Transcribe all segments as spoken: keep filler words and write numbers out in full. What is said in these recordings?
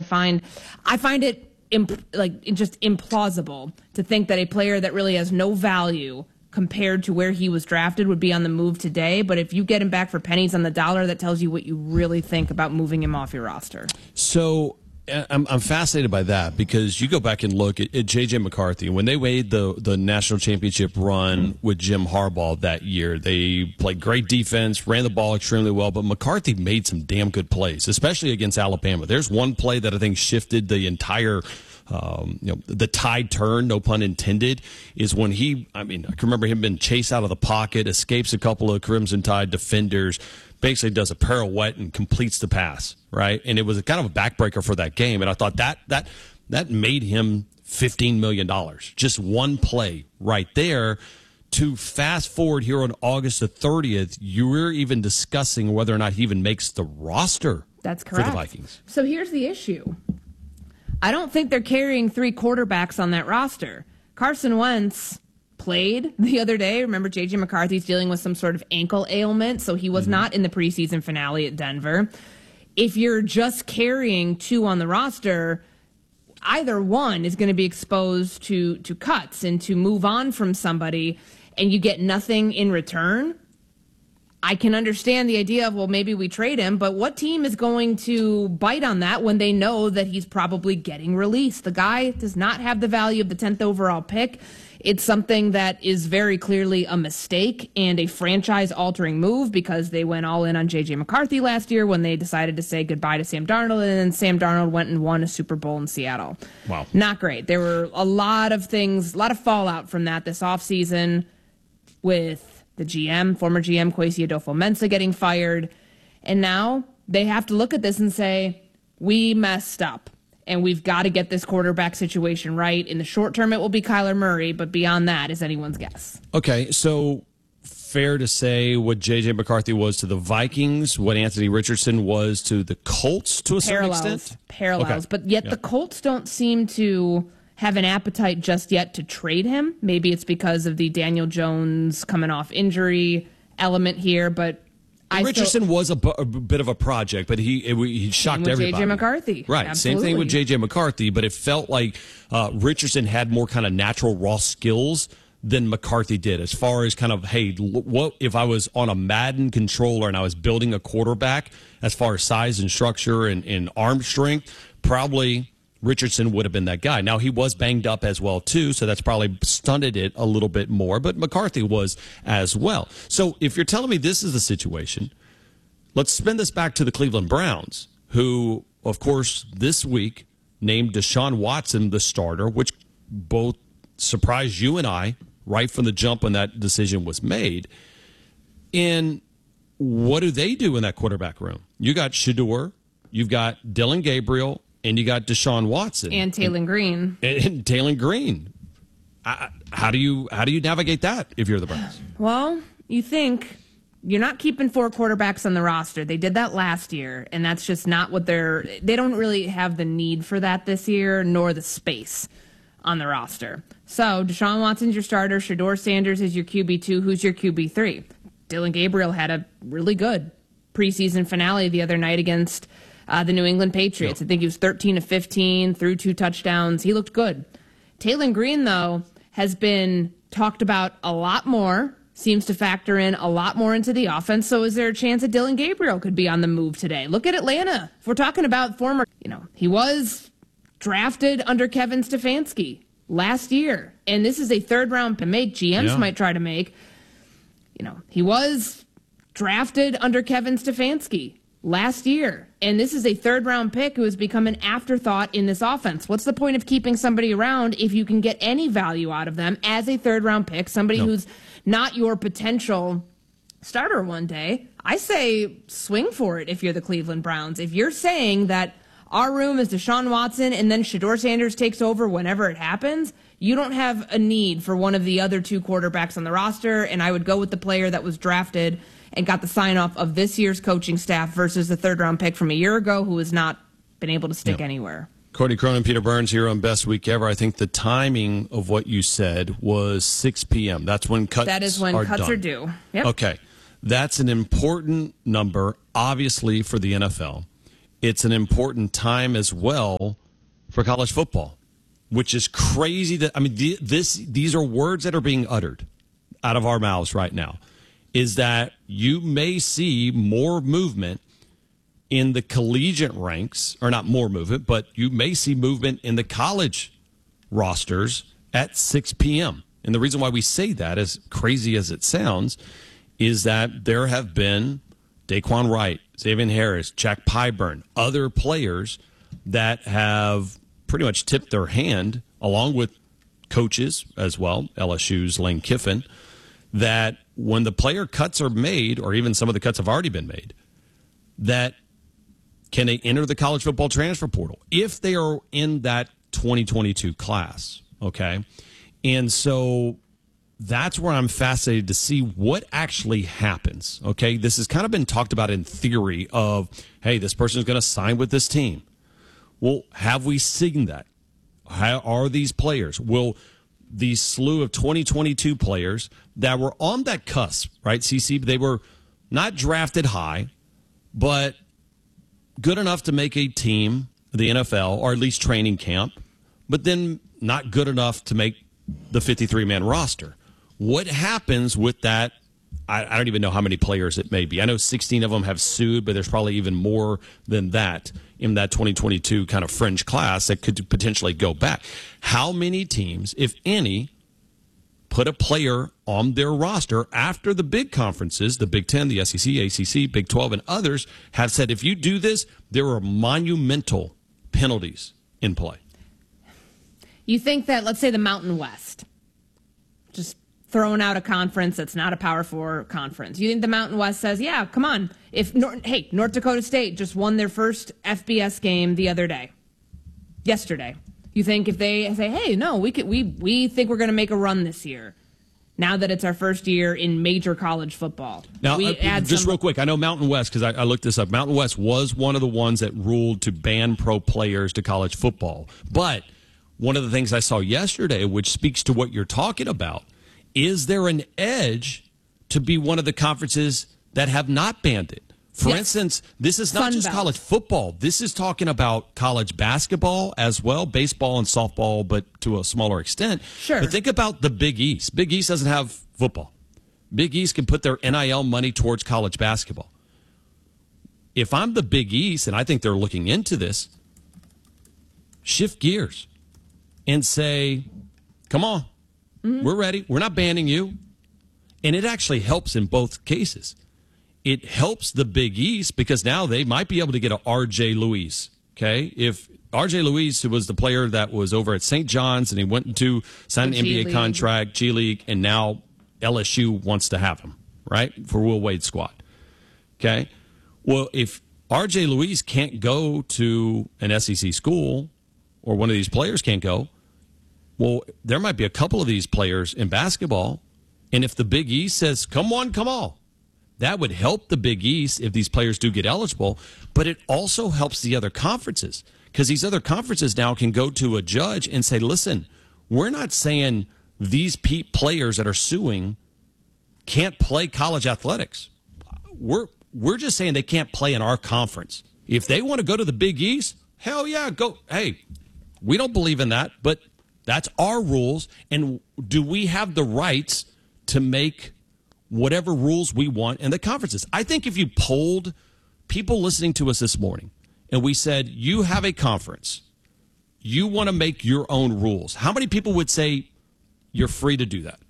find, I find it imp- like just implausible to think that a player that really has no value compared to where he was drafted would be on the move today. But if you get him back for pennies on the dollar, that tells you what you really think about moving him off your roster. So I'm, I'm fascinated by that, because you go back and look at, at J J. McCarthy. When they made the, the national championship run with Jim Harbaugh that year, they played great defense, ran the ball extremely well, but McCarthy made some damn good plays, especially against Alabama. There's one play that I think shifted the entire Um, you know, the tide turn, no pun intended, is when he, I mean, I can remember him being chased out of the pocket, escapes a couple of Crimson Tide defenders, basically does a pirouette and completes the pass, right? And it was a kind of a backbreaker for that game. And I thought that that that made him fifteen million dollars. Just one play right there. To fast forward here on August the thirtieth, you were even discussing whether or not he even makes the roster. That's correct. For the Vikings. So here's the issue. I don't think they're carrying three quarterbacks on that roster. Carson Wentz played the other day. Remember, J J. McCarthy's dealing with some sort of ankle ailment, so he was mm-hmm. not in the preseason finale at Denver. If you're just carrying two on the roster, either one is going to be exposed to, to cuts and to move on from somebody, and you get nothing in return. I can understand the idea of, well, maybe we trade him, but what team is going to bite on that when they know that he's probably getting released? The guy does not have the value of the tenth overall pick. It's something that is very clearly a mistake and a franchise-altering move, because they went all in on J J. McCarthy last year when they decided to say goodbye to Sam Darnold, and then Sam Darnold went and won a Super Bowl in Seattle. Wow. Not great. There were a lot of things, a lot of fallout from that this offseason with the G M, former G M Kwesi Adolfo-Mensah getting fired. And now they have to look at this and say, we messed up, and we've got to get this quarterback situation right. In the short term, it will be Kyler Murray, but beyond that is anyone's guess. Okay, so fair to say what J J. McCarthy was to the Vikings, what Anthony Richardson was to the Colts to a Parallels, certain extent? Parallels. Okay. But yet yeah. the Colts don't seem to have an appetite just yet to trade him. Maybe it's because of the Daniel Jones coming off injury element here, but I Richardson still, was a, bu- a bit of a project, but he it, he shocked with everybody. J J. McCarthy. Right, Absolutely. same thing with J J. McCarthy, but it felt like uh, Richardson had more kind of natural raw skills than McCarthy did, as far as kind of, hey, what if I was on a Madden controller and I was building a quarterback, as far as size and structure and, and arm strength, probably Richardson would have been that guy. Now, he was banged up as well, too, so that's probably stunted it a little bit more, but McCarthy was as well. So if you're telling me this is the situation, let's spin this back to the Cleveland Browns, who, of course, this week named Deshaun Watson the starter, which both surprised you and I right from the jump when that decision was made. And what do they do in that quarterback room? You got Shedeur, you've got Dillon Gabriel, and you got Deshaun Watson and Taylon Green. And, and Taylon Green. I, how do you how do you navigate that if you're the Browns? Well, you think you're not keeping four quarterbacks on the roster. They did that last year, and that's just not what they're. They don't really have the need for that this year, nor the space on the roster. So Deshaun Watson's your starter. Shedeur Sanders is your Q B two. Who's your Q B three? Dillon Gabriel had a really good preseason finale the other night against Uh, the New England Patriots. Yep. I think he was thirteen to fifteen, threw two touchdowns. He looked good. Taylon Green, though, has been talked about a lot more, seems to factor in a lot more into the offense. So is there a chance that Dillon Gabriel could be on the move today? Look at Atlanta. If we're talking about former, you know, he was drafted under Kevin Stefanski last year. And this is a third round to make. G Ms yeah. might try to make. You know, he was drafted under Kevin Stefanski last year, and this is a third-round pick who has become an afterthought in this offense. What's the point of keeping somebody around if you can get any value out of them as a third-round pick, somebody nope. who's not your potential starter one day? I say swing for it if you're the Cleveland Browns. If you're saying that our room is Deshaun Watson and then Shedeur Sanders takes over whenever it happens, you don't have a need for one of the other two quarterbacks on the roster, and I would go with the player that was drafted and got the sign-off of this year's coaching staff versus the third-round pick from a year ago who has not been able to stick yep. anywhere. Courtney Cronin, Peter Burns here on Best Week Ever. I think the timing of what you said was six p.m. That's when cuts are That is when are cuts done. are due. Yep. Okay. That's an important number, obviously, for the N F L. it's an important time as well for college football, which is crazy. That I mean, the, this these are words that are being uttered out of our mouths right now, is that you may see more movement in the collegiate ranks, or not more movement, but you may see movement in the college rosters at six p.m. And the reason why we say that, as crazy as it sounds, is that there have been Daquan Wright, Xavier Harris, Jack Pyburn, other players that have pretty much tipped their hand, along with coaches as well, L S U's Lane Kiffin, that when the player cuts are made, or even some of the cuts have already been made, that can they enter the college football transfer portal if they are in that twenty twenty-two class, okay? And so that's where I'm fascinated to see what actually happens, okay? This has kind of been talked about in theory of, hey, this person is going to sign with this team. Well, have we seen that? How are these players? Will these slew of twenty twenty-two players that were on that cusp, right, C C, they were not drafted high, but good enough to make a team, the N F L, or at least training camp, but then not good enough to make the fifty-three man roster. What happens with that? I, I don't even know how many players it may be. I know sixteen of them have sued, but there's probably even more than that in that twenty twenty-two kind of fringe class that could potentially go back. How many teams, if any, put a player on their roster after the big conferences, the Big Ten, the S E C, A C C, Big twelve, and others have said, if you do this, there are monumental penalties in play? You think that, let's say the Mountain West, just throwing out a conference that's not a Power Four conference. You think the Mountain West says, yeah, come on. If North, hey, North Dakota State just won their first F B S game the other day, yesterday. You think if they say, hey, no, we could, we we think we're going to make a run this year, now that it's our first year in major college football. Now, we uh, add just some- real quick, I know Mountain West, because I, I looked this up. Mountain West was one of the ones that ruled to ban pro players to college football. But one of the things I saw yesterday, which speaks to what you're talking about, is there an edge to be one of the conferences that have not banned it? For yes. instance, this is not Sun just Belt. college football. This is talking about college basketball as well, baseball and softball, but to a smaller extent. Sure. But think about the Big East. Big East doesn't have football. Big East can put their N I L money towards college basketball. If I'm the Big East, and I think they're looking into this, shift gears and say, come on, mm-hmm. we're ready. We're not banning you. And it actually helps in both cases. It helps the Big East because now they might be able to get a R J Luis, okay? If R J Luis, who was the player that was over at Saint John's and he went into signed an N B A contract, G League, and now L S U wants to have him, right, for Will Wade's squad, okay? Well, if R J Luis can't go to an S E C school or one of these players can't go, well, there might be a couple of these players in basketball, and if the Big East says, come on, come on, that would help the Big East if these players do get eligible, but it also helps the other conferences because these other conferences now can go to a judge and say, listen, we're not saying these pe- players that are suing can't play college athletics. We're, we're just saying they can't play in our conference. If they want to go to the Big East, hell yeah, go. Hey, we don't believe in that, but that's our rules. And do we have the rights to make whatever rules we want in the conferences? I think if you polled people listening to us this morning and we said, you have a conference, you want to make your own rules, how many people would say you're free to do that?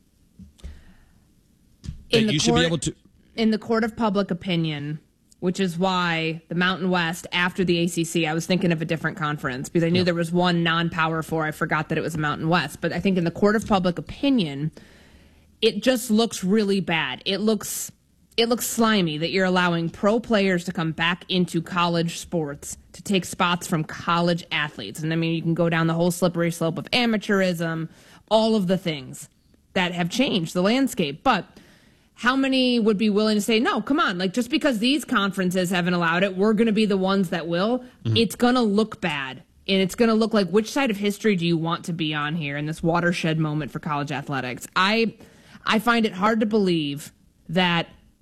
In that the you court, should be able to. In the court of public opinion, which is why the Mountain West after the A C C, I was thinking of a different conference because I knew yeah. there was one non-Power Four. I forgot that it was a Mountain West. But I think in the court of public opinion, it just looks really bad. It looks it looks slimy that you're allowing pro players to come back into college sports to take spots from college athletes. And I mean, you can go down the whole slippery slope of amateurism, all of the things that have changed the landscape. But how many would be willing to say, no, come on, like just because these conferences haven't allowed it, we're going to be the ones that will. Mm-hmm. It's going to look bad. And it's going to look like, which side of history do you want to be on here in this watershed moment for college athletics? I... I find it hard to believe that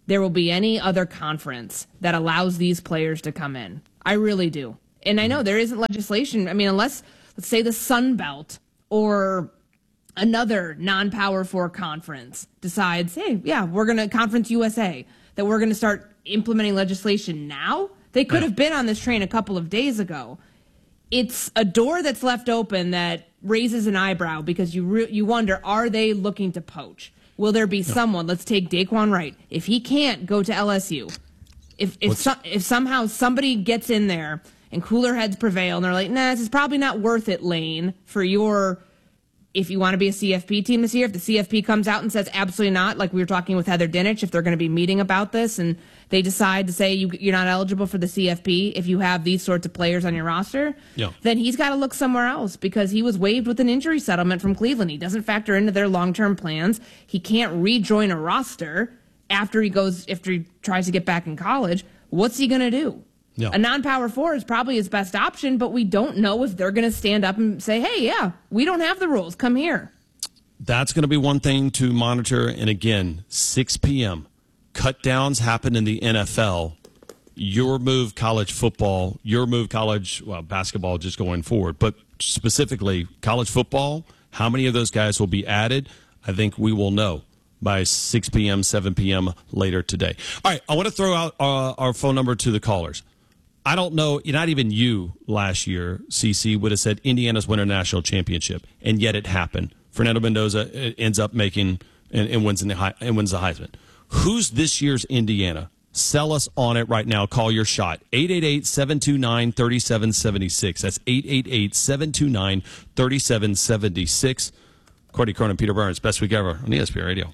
there will be any other conference that allows these players to come in. I really do. And I know there isn't legislation. I mean, unless, let's say, the Sun Belt or another non-Power Four conference decides, hey, yeah, we're going to, Conference U S A, that we're going to start implementing legislation now. They could have been on this train a couple of days ago. It's a door that's left open that raises an eyebrow because you re- you wonder, are they looking to poach? Will there be no. someone, let's take Daquan Wright, if he can't go to L S U, if if, so, if somehow somebody gets in there and cooler heads prevail and they're like, nah, this is probably not worth it, Lane, for your, if you want to be a C F P team this year, if the C F P comes out and says absolutely not, like we were talking with Heather Dinich, if they're going to be meeting about this and they decide to say you, you're not eligible for the C F P if you have these sorts of players on your roster, yeah. then he's got to look somewhere else because he was waived with an injury settlement from Cleveland. He doesn't factor into their long-term plans. He can't rejoin a roster after he goes, after he tries to get back in college. What's he going to do? Yeah. A non-Power Four is probably his best option, but we don't know if they're going to stand up and say, hey, yeah, we don't have the rules. Come here. That's going to be one thing to monitor. And again, six p.m. Cut downs happen in the N F L. Your move, college football, your move, college, well, basketball just going forward. But specifically, college football, how many of those guys will be added? I think we will know by six p.m., seven p.m. later today. All right, I want to throw out uh, our phone number to the callers. I don't know, not even you last year, C C, would have said Indiana's win a national championship, and yet it happened. Fernando Mendoza ends up making and, and wins in the and wins the Heisman. Who's this year's Indiana? Sell us on it right now. Call your shot. eight eight eight, seven two nine, three seven seven six. That's eight eight eight, seven two nine, three seven seven six. Cordy Cronin, Peter Burns, best week ever on E S P N Radio.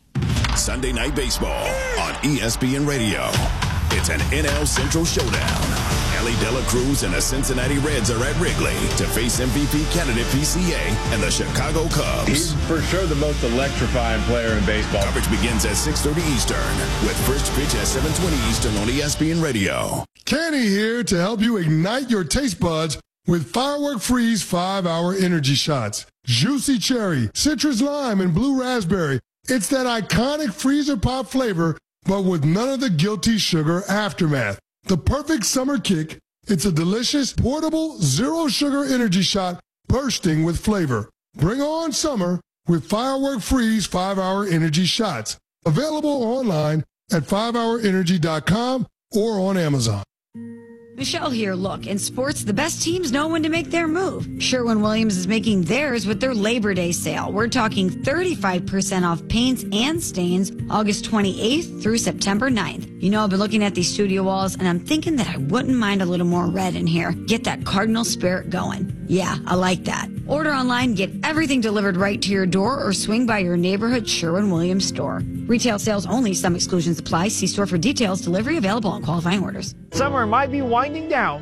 Sunday Night Baseball on E S P N Radio. It's an N L Central showdown. Ellie Dela Cruz and the Cincinnati Reds are at Wrigley to face M V P candidate P C A and the Chicago Cubs. He's for sure the most electrifying player in baseball. Coverage begins at six thirty Eastern with first pitch at seven twenty Eastern on E S P N Radio. Kenny here to help you ignite your taste buds with Firework Freeze five hour energy shots. Juicy cherry, citrus lime, and blue raspberry. It's that iconic freezer pop flavor, but with none of the guilty sugar aftermath. The perfect summer kick, it's a delicious, portable, zero-sugar energy shot bursting with flavor. Bring on summer with Firework Freeze five hour energy shots. Available online at five hour energy dot com or on Amazon. Michelle here. Look, in sports, the best teams know when to make their move. Sherwin-Williams is making theirs with their Labor Day sale. We're talking thirty-five percent off paints and stains August twenty-eighth through September ninth. You know, I've been looking at these studio walls, and I'm thinking that I wouldn't mind a little more red in here. Get that Cardinal spirit going. Yeah, I like that. Order online, get everything delivered right to your door, or swing by your neighborhood Sherwin-Williams store. Retail sales only. Some exclusions apply. See store for details. Delivery available on qualifying orders. Summer might be winding down,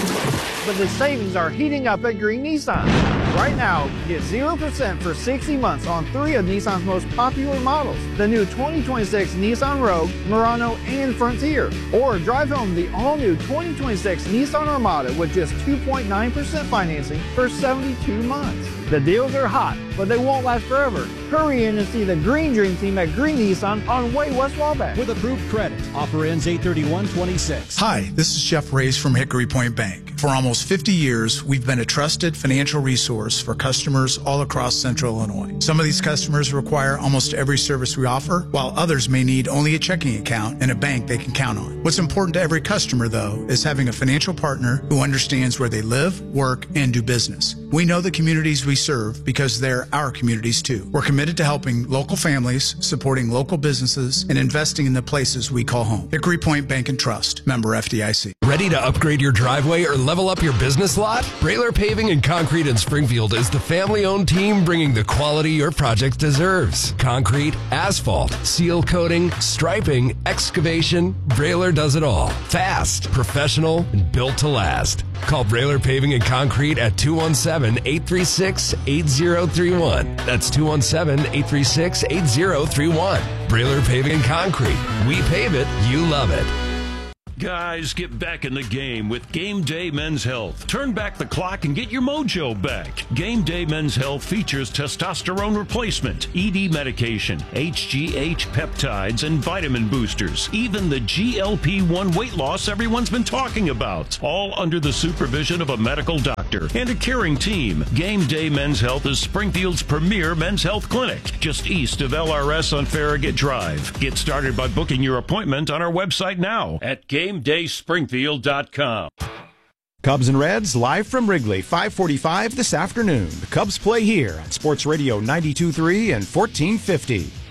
but the savings are heating up at Green Nissan. Right now, get zero percent for sixty months on three of Nissan's most popular models. The new twenty twenty-six Nissan Rogue, Murano, and Frontier. Or drive home the all-new twenty twenty-six Nissan Armada with just two point nine percent financing for seventy-two months. The deals are hot, but they won't last forever. Hurry in and see the Green Dream Team at Green Nissan on Way West Wabash. With approved credit. Offer ends eight thirty-one twenty-six. Hi, this is Jeff Reyes from Hickory Point Bank. For almost fifty years, we've been a trusted financial resource for customers all across Central Illinois. Some of these customers require almost every service we offer, while others may need only a checking account and a bank they can count on. What's important to every customer, though, is having a financial partner who understands where they live, work, and do business. We know the communities we serve because they're our communities, too. We're committed to helping local families, supporting local businesses, and investing in the places we call home. Hickory Point Bank and Trust, member F D I C. Ready to upgrade your driveway or level up your business lot? Brailer Paving and Concrete in Springfield is the family-owned team bringing the quality your project deserves. Concrete, asphalt, seal coating, striping, excavation, Brailer does it all. Fast, professional, and built to last. Call Brailer Paving and Concrete at two one seven, eight three six, eight zero three one. That's two one seven, eight three six, eight zero three one. Brailer Paving and Concrete. We pave it, you love it. Guys, get back in the game with Game Day Men's Health. Turn back the clock and get your mojo back. Game Day Men's Health features testosterone replacement, E D medication, H G H peptides, and vitamin boosters. Even the G L P one weight loss everyone's been talking about. All under the supervision of a medical doctor and a caring team. Game Day Men's Health is Springfield's premier men's health clinic, just east of L R S on Farragut Drive. Get started by booking your appointment on our website now at game day springfield dot com. Cubs and Reds live from Wrigley, five forty-five this afternoon. The Cubs play here on Sports Radio ninety-two point three and fourteen fifty.